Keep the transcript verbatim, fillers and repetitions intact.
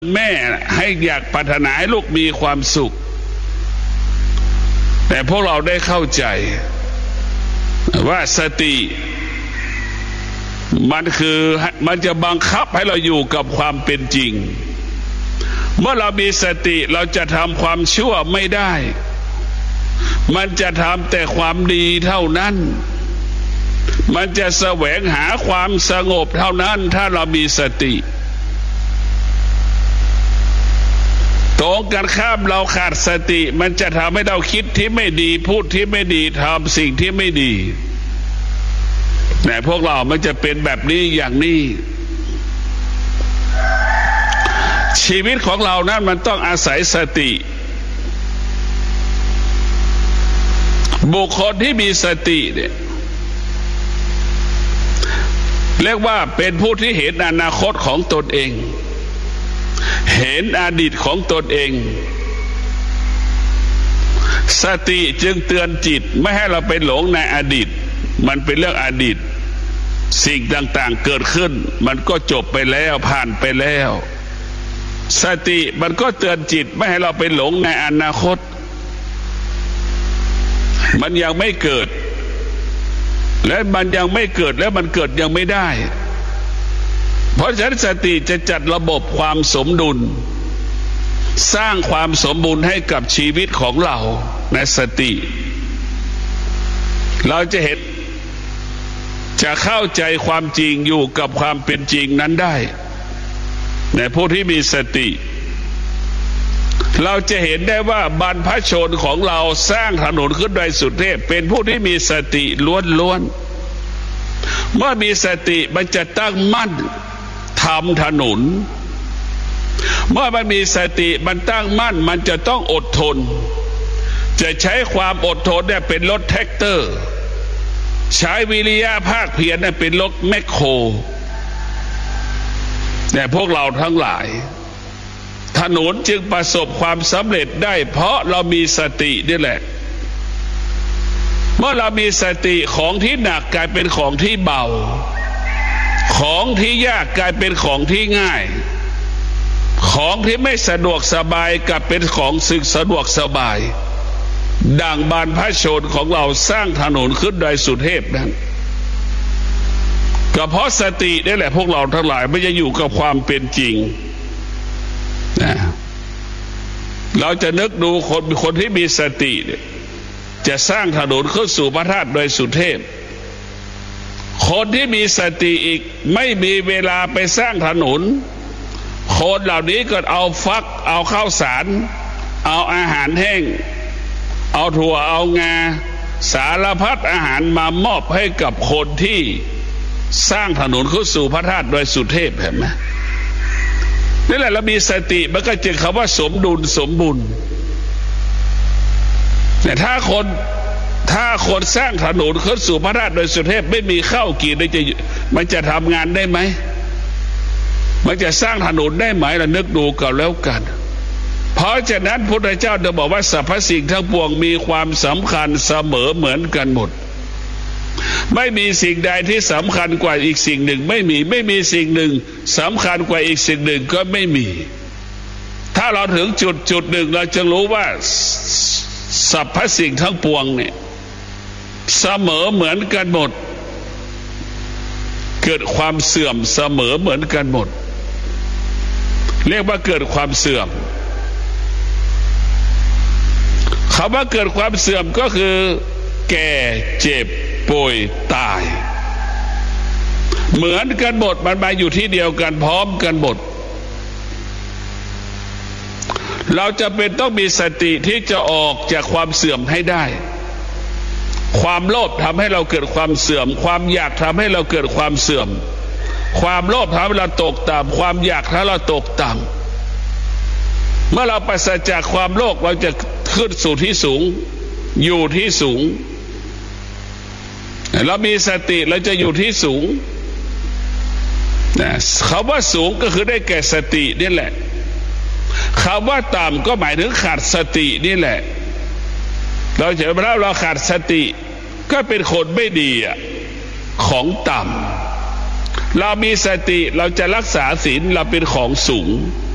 แม่ให้อยากปรารถนาให้ลูกมีความสุขแต่พวกเราได้เข้าใจว่าสติมันคือมันจะบังคับให้เราอยู่กับความเป็นจริงเมื่อเรามีสติเราจะทำความชั่วไม่ได้มันจะทำแต่ความดีเท่านั้นมันจะแสวงหาความสงบเท่านั้นถ้าเรามีสติตรงกันข้ามเราขาดสติมันจะทำให้เราคิดที่ไม่ดีพูดที่ไม่ดีทำสิ่งที่ไม่ดีแต่พวกเรามันจะเป็นแบบนี้อย่างนี้ชีวิตของเรานั้นมันต้องอาศัยสติบุคคลที่มีสติเนี่ยเรียกว่าเป็นผู้ที่เห็นอนาคตของตนเองเห็นอดีตของตนเองสติจึงเตือนจิตไม่ให้เราไปหลงในอดีตมันเป็นเรื่องอดีตสิ่งต่างๆเกิดขึ้นมันก็จบไปแล้วผ่านไปแล้วสติมันก็เตือนจิตไม่ให้เราไปหลงในอนาคตมันยังไม่เกิดและมันยังไม่เกิดและมันเกิดยังไม่ได้เพราะฉะนั้นสติจะจัดระบบความสมดุลสร้างความสมบูรณ์ให้กับชีวิตของเราในสติเราจะเห็นจะเข้าใจความจริงอยู่กับความเป็นจริงนั้นได้ในผู้ที่มีสติเราจะเห็นได้ว่าบรรพชนของเราสร้างถนนขึ้นโดยสุเทพเป็นผู้ที่มีสติล้วนๆเมื่อมีสติมันจะตั้งมั่นทำถนนเมื่อมันมีสติมันตั้งมั่นมันจะต้องอดทนจะใช้ความอดทนเนี่ยเป็นรถแท็กเตอร์ใช้วิริยะภาคเพียรเนี่ยเป็นรถแมคโครแต่พวกเราทั้งหลายถนนจึงประสบความสำเร็จได้เพราะเรามีสตินี่แหละเมื่อเรามีสติของที่หนักกลายเป็นของที่เบาของที่ยากกลายเป็นของที่ง่ายของที่ไม่สะดวกสบายกลับเป็นของสึกสะดวกสบายดังบรรพชนของเราสร้างถนนขึ้นโดยสุเทพนั้นก็เพราะสตินี่แหละพวกเราทั้งหลายไม่จะอยู่กับความเป็นจริงนะเราจะนึกดูคนคนที่มีสติเนี่ยจะสร้างถนนขึ้นสู่พระธาตุโดยสุเทพคนที่มีสติอีกไม่มีเวลาไปสร้างถนนคนเหล่านี้ก็เอาฟักเอาข้าวสารเอาอาหารแห้งเอาถั่วเอางาสารพัดอาหารมามอบให้กับคนที่สร้างถนนขึ้นสู่พระธาตุโดยสุเทพเห็นไหมนี่แหละเรามีสติมันก็จึงคำว่าสมดุลสมบูรณ์แต่ถ้าคนถ้าคนสร้างถนนขึ้นสู่พระธาตุโดยสุเทพไม่มีข้าวกินมันจะมันจะทำงานได้ไหมมันจะสร้างถนนได้ไหมเรานึกดูกันแล้วกันเพราะฉะนั้นพระพุทธเจ้าจะบอกว่าสรรพสิ่งทั้งปวงมีความสำคัญเสมอเหมือนกันหมดไม่มีสิ่งใดที่สำคัญกว่าอีกสิ่งหนึ่งไม่มีไม่มีสิ่งหนึ่งสำคัญกว่าอีกสิ่งหนึ่งก็ไม่มีถ้าเราถึงจุดจุดหนึ่งเราจะรู้ว่าสรรพสิ่งทั้งปวงเนี่ยเสมอเหมือนกันหมดเกิดความเสื่อมเสมอเหมือนกันหมดเรียกว่าเกิดความเสื่อมคำว่าเกิดความเสื่อมก็คือแก่เจ็บป่วยตายเหมือนกันหมดมันมาอยู่ที่เดียวกันพร้อมกันหมดเราจะเป็นต้องมีสติที่จะออกจากความเสื่อมให้ได้ความโลภทำให้เราเกิดความเสื่อมความอยากทำให้เราเกิดความเสื่อมความโลภทำให้เราตกต่ำความอยากทำให้เราตกต่ำเมื่อเราปราศจากความโลภเราจะขึ้นสู่ที่สูงอยู่ที่สูงเรามีสติเราจะอยู่ที่สูงนะคำว่าสูงก็คือได้แก่สตินี่แหละคำว่าต่ำก็หมายถึงขาดสตินี่แหละเราเห็นว่าเราขาดสติก็เป็นคนไม่ดีอ่ะของต่ำ เรามีสติเราจะรักษาศีลเราเป็นของสูง